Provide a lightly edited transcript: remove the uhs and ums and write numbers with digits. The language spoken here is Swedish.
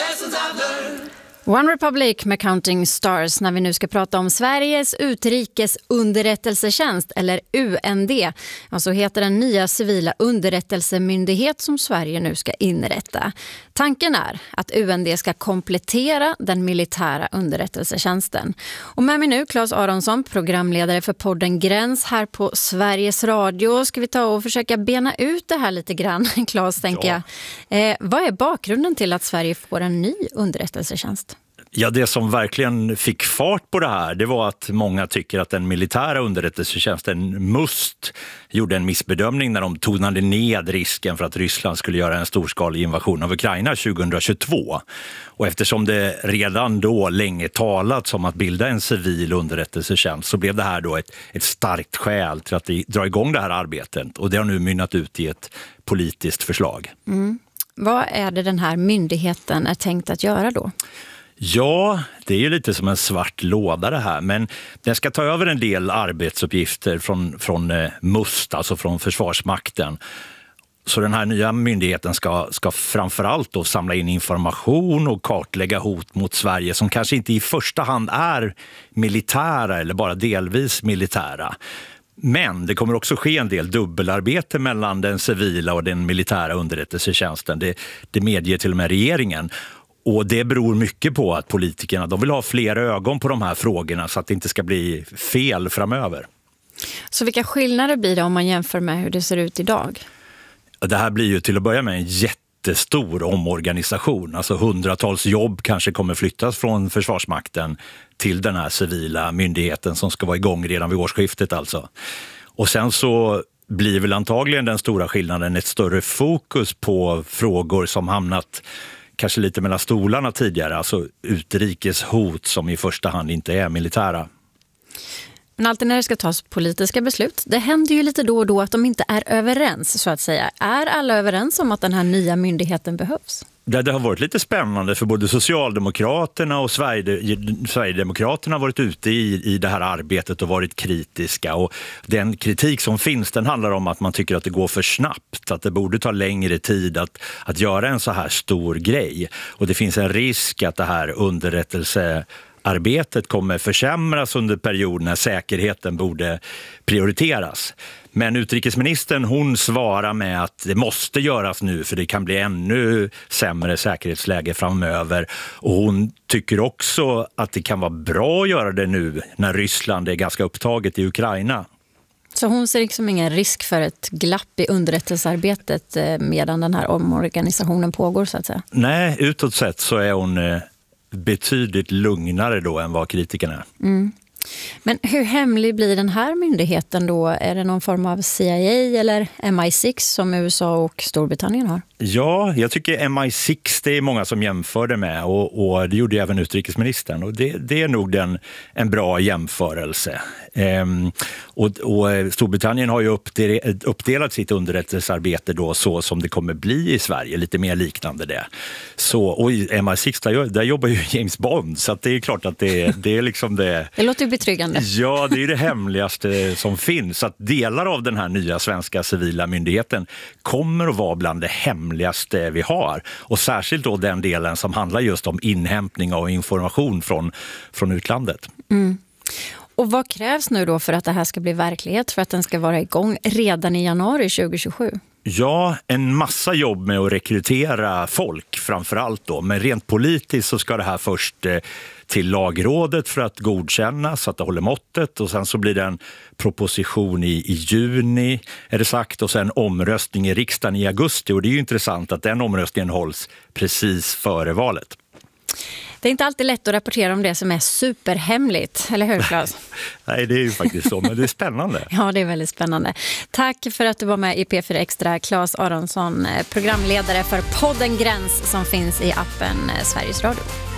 One Republic med Counting Stars när vi nu ska prata om Sveriges utrikes underrättelsetjänst eller UND. Alltså heter den nya civila underrättelsemyndighet som Sverige nu ska inrätta. Tanken är att UND ska komplettera den militära underrättelsetjänsten. Och med mig nu Claes Aronsson, programledare för podden Gräns här på Sveriges Radio. Ska vi ta och försöka bena ut det här lite grann, Claes, tänker jag. Vad är bakgrunden till att Sverige får en ny underrättelsetjänst? Ja, det som verkligen fick fart på det här, det var att många tycker att den militära underrättelsetjänsten MUST gjorde en missbedömning när de tonade ned risken för att Ryssland skulle göra en storskalig invasion av Ukraina 2022. Och eftersom det redan då länge talats om att bilda en civil underrättelsetjänst så blev det här då ett starkt skäl till att dra igång det här arbetet. Och det har nu mynnat ut i ett politiskt förslag. Vad är det den här myndigheten är tänkt att göra då? Ja, det är ju lite som en svart låda det här, men den ska ta över en del arbetsuppgifter från MUST, alltså från Försvarsmakten. Så den här nya myndigheten ska framförallt då samla in information och kartlägga hot mot Sverige som kanske inte i första hand är militära eller bara delvis militära. Men det kommer också ske en del dubbelarbete mellan den civila och den militära underrättelsetjänsten. Det medger till och med regeringen. Och det beror mycket på att politikerna de vill ha fler ögon på de här frågorna så att det inte ska bli fel framöver. Så vilka skillnader blir det om man jämför med hur det ser ut idag? Det här blir ju till att börja med en jättestor omorganisation. Alltså hundratals jobb kanske kommer flyttas från Försvarsmakten till den här civila myndigheten som ska vara igång redan vid årsskiftet alltså. Och sen så blir väl antagligen den stora skillnaden ett större fokus på frågor som hamnat kanske lite mellan stolarna tidigare, alltså utrikeshot som i första hand inte är militära. Men alltid när det ska tas politiska beslut, det händer ju lite då och då att de inte är överens så att säga. Är alla överens om att den här nya myndigheten behövs? Det har varit lite spännande för både Socialdemokraterna och Sverigedemokraterna har varit ute i det här arbetet och varit kritiska. Och den kritik som finns, den handlar om att man tycker att det går för snabbt. Att det borde ta längre tid att göra en så här stor grej. Och det finns en risk att det här underrättelsearbetet kommer försämras under perioden när säkerheten borde prioriteras. Men utrikesministern hon svarar med att det måste göras nu för det kan bli ännu sämre säkerhetsläge framöver. Och hon tycker också att det kan vara bra att göra det nu när Ryssland är ganska upptaget i Ukraina. Så hon ser liksom ingen risk för ett glapp i underrättelsearbetet medan den här omorganisationen pågår så att säga? Nej, utåt sett så är hon betydligt lugnare då än vad kritikerna är. Men hur hemlig blir den här myndigheten då? Är det någon form av CIA eller MI6 som USA och Storbritannien har? Ja, jag tycker MI6 det är många som jämför det med och det gjorde även utrikesministern och det är nog en bra jämförelse. Och Storbritannien har ju uppdelat sitt underrättelsearbete då så som det kommer bli i Sverige, lite mer liknande det. Så, och i MI6 där jobbar ju James Bond så att det är klart att det är liksom det. Det låter ju betryggande. Ja, det är det hemligaste som finns. Så att delar av den här nya svenska civila myndigheten kommer att vara bland det hemligaste vi har. Och särskilt då den delen som handlar just om inhämtning av information från utlandet. Och vad krävs nu då för att det här ska bli verklighet, för att den ska vara igång redan i januari 2027? Ja, en massa jobb med att rekrytera folk framförallt då. Men rent politiskt så ska det här först till lagrådet för att godkänna så att det håller måttet. Och sen så blir det en proposition i juni är det sagt och sen omröstning i riksdagen i augusti. Och det är ju intressant att den omröstningen hålls precis före valet. Det är inte alltid lätt att rapportera om det som är superhemligt, eller hur Claes? Nej, det är ju faktiskt så, men det är spännande. Ja, det är väldigt spännande. Tack för att du var med i P4 Extra, Claes Aronsson, programledare för podden Gräns som finns i appen Sveriges Radio.